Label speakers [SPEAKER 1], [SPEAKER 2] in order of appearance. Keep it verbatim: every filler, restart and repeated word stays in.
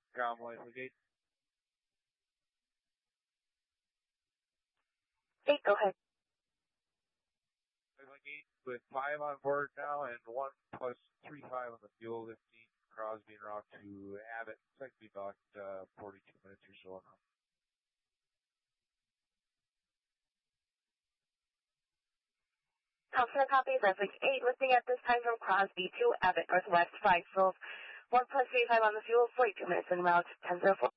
[SPEAKER 1] Ground Life Gate.
[SPEAKER 2] Eight, go ahead.
[SPEAKER 1] Gate with five on board now and one plus three five on the fuel, lifting Crosby and Rock to Abbott. It's like to be about uh, forty-two minutes or so now.
[SPEAKER 2] Councilor copy, Resnick eight, lifting at this time from Crosby to Abbott, Northwest, five souls, one plus three five on the fuel, forty-two minutes en route, ten zero four.